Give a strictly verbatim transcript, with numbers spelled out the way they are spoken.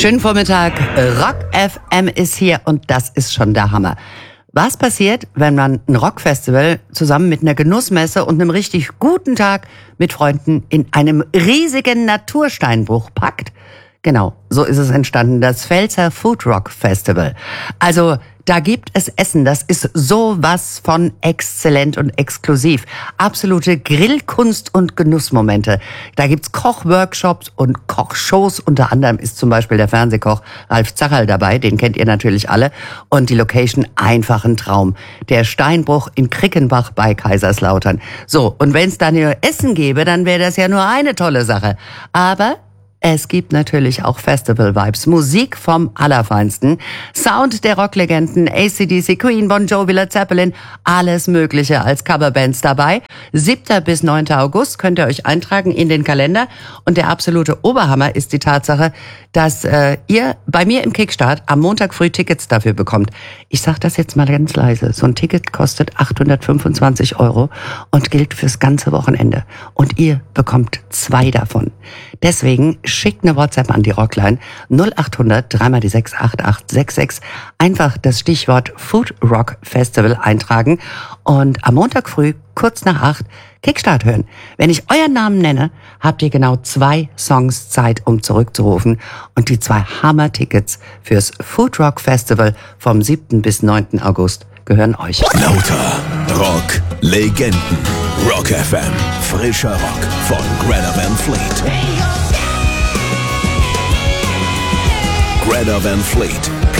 Schönen Vormittag, Rock F M ist hier und das ist schon der Hammer. Was passiert, wenn man ein Rockfestival zusammen mit einer Genussmesse und einem richtig guten Tag mit Freunden in einem riesigen Natursteinbruch packt? Genau, so ist es entstanden, das Pfälzer Food Rock Festival. Also da gibt es Essen, das ist sowas von exzellent und exklusiv. Absolute Grillkunst und Genussmomente. Da gibt's Kochworkshops und Kochshows. Unter anderem ist zum Beispiel der Fernsehkoch Ralf Zacherl dabei, den kennt ihr natürlich alle. Und die Location einfach ein Traum. Der Steinbruch in Krickenbach bei Kaiserslautern. So, und wenn es da nur Essen gäbe, dann wäre das ja nur eine tolle Sache. Aber es gibt natürlich auch Festival-Vibes. Musik vom Allerfeinsten. Sound der Rocklegenden, A C D C, Queen, Bon Jovi, Led Zeppelin. Alles Mögliche als Coverbands dabei. siebter bis neunter August könnt ihr euch eintragen in den Kalender. Und der absolute Oberhammer ist die Tatsache, dass äh, ihr bei mir im Kickstart am Montag früh Tickets dafür bekommt. Ich sag das jetzt mal ganz leise. So ein Ticket kostet achthundertfünfundzwanzig Euro und gilt fürs ganze Wochenende. Und ihr bekommt zwei davon. Deswegen schickt eine WhatsApp an die Rockline null acht hundert drei mal die sechs acht acht sechs sechs. Einfach das Stichwort Food Rock Festival eintragen und am Montag früh kurz nach acht Kickstart hören. Wenn ich euren Namen nenne, habt ihr genau zwei Songs Zeit, um zurückzurufen. Und die zwei Hammer-Tickets fürs Food Rock Festival vom siebten bis neunten August gehören euch. Lauter Rock Legenden. Rock F M. Frischer Rock von Greta Van Fleet. Greta Van Fleet.